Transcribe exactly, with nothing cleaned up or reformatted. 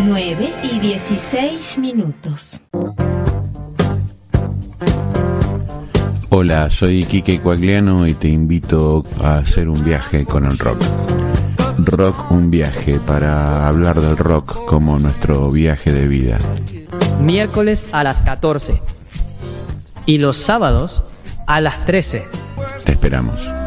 nueve y dieciséis minutos. Hola, soy Quique Coagliano y te invito a hacer un viaje con el rock. Rock, un viaje, para hablar del rock como nuestro viaje de vida. Miércoles a las catorce y los sábados a las trece. Te esperamos.